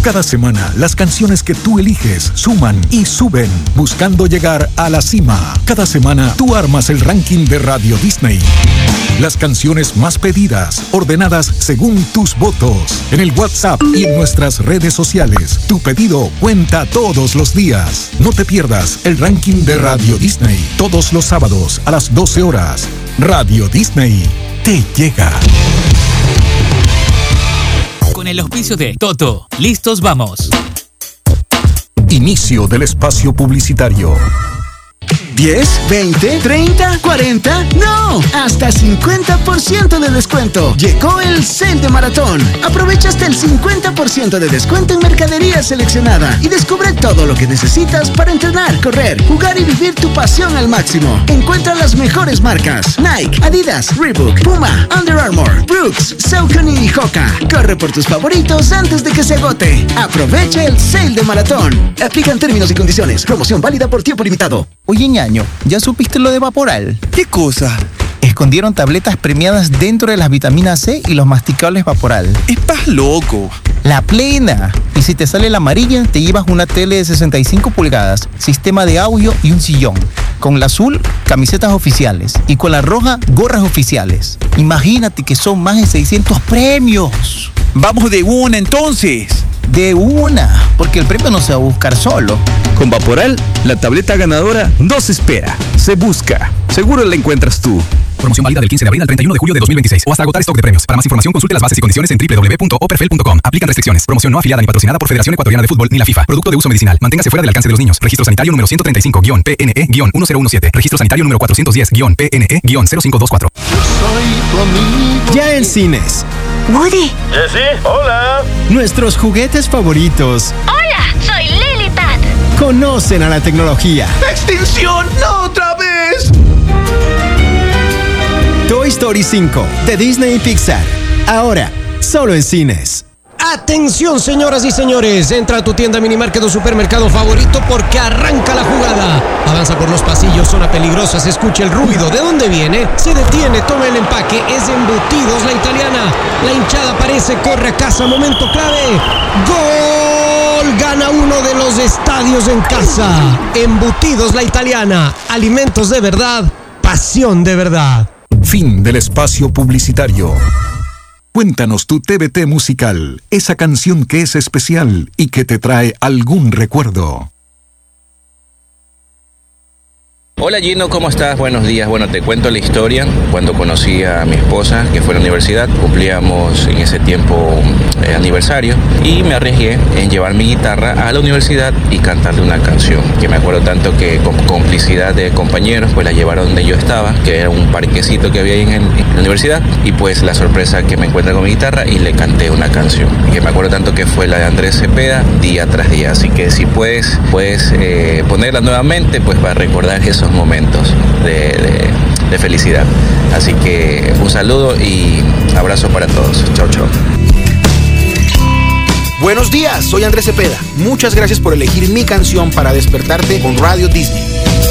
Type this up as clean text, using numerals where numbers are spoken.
Cada semana, las canciones que tú eliges suman y suben, buscando llegar a la cima. Cada semana, tú armas el ranking de Radio Disney. Las canciones más pedidas, ordenadas según tus votos. En el WhatsApp y en nuestras redes sociales. Tu pedido cuenta todos los días. No te pierdas el ranking de Radio Disney. Todos los sábados a las 12 horas. Radio Disney te llega. Con el auspicio de Toto. Listos, vamos. Inicio del espacio publicitario. ¿10, 20, 30, 40? ¡No! Hasta 50% de descuento. Llegó el Sale de Maratón. Aprovecha hasta el 50% de descuento en mercadería seleccionada y descubre todo lo que necesitas para entrenar, correr, jugar y vivir tu pasión al máximo. Encuentra las mejores marcas: Nike, Adidas, Reebok, Puma, Under Armour, Brooks, Saucony y Hoka. Corre por tus favoritos antes de que se agote. Aprovecha el Sale de Maratón. Aplican términos y condiciones. Promoción válida por tiempo limitado. Oye, ñaño, ¿ya supiste lo de Vaporal? ¿Qué cosa? Escondieron tabletas premiadas dentro de las vitaminas C y los masticables Vaporal. Estás loco. La plena. Y si te sale la amarilla, te llevas una tele de 65 pulgadas, sistema de audio y un sillón. Con la azul, camisetas oficiales. Y con la roja, gorras oficiales. Imagínate que son más de 600 premios. Vamos de una entonces. De una, porque el premio no se va a buscar solo. Con Vaporal, la tableta ganadora no se espera, se busca. Seguro la encuentras tú. Promoción válida del 15 de abril al 31 de julio de 2026 o hasta agotar stock de premios. Para más información consulte las bases y condiciones en www.operfel.com. Aplican restricciones. Promoción no afiliada ni patrocinada por Federación Ecuatoriana de Fútbol ni la FIFA. Producto de uso medicinal. Manténgase fuera del alcance de los niños. Registro sanitario número 135-PNE-1017. Registro sanitario número 410-PNE-0524. Ya en cines. Woody. Jessie, hola. Nuestros juguetes favoritos. Hola, soy Lilipad. Conocen a la tecnología. ¡Extinción! ¡No otra vez! Toy Story 5 de Disney y Pixar. Ahora, solo en cines. Atención, señoras y señores, entra a tu tienda, minimarket o supermercado favorito porque arranca la jugada. Avanza por los pasillos, zona peligrosa, se escucha el ruido. ¿De dónde viene? Se detiene, toma el empaque, es Embutidos La Italiana. La hinchada aparece, corre a casa, momento clave. ¡Gol! Gana uno de los estadios en casa. Embutidos La Italiana, alimentos de verdad, pasión de verdad. Fin del espacio publicitario. Cuéntanos tu TBT musical, esa canción que es especial y que te trae algún recuerdo. Hola Gino, ¿cómo estás? Buenos días. Bueno, te cuento la historia. Cuando conocí a mi esposa, que fue a la universidad, cumplíamos en ese tiempo aniversario y me arriesgué en llevar mi guitarra a la universidad y cantarle una canción. Que me acuerdo tanto que con complicidad de compañeros, pues la llevaron donde yo estaba, que era un parquecito que había ahí en la universidad, y pues la sorpresa que me encuentra con mi guitarra y le canté una canción. Que me acuerdo tanto que fue la de Andrés Cepeda, Día tras Día. Así que si puedes ponerla nuevamente, pues para recordar esos momentos de felicidad. Así que un saludo y abrazo para todos. Chau, chau. Buenos días, soy Andrés Cepeda. Muchas gracias por elegir mi canción para despertarte con Radio Disney.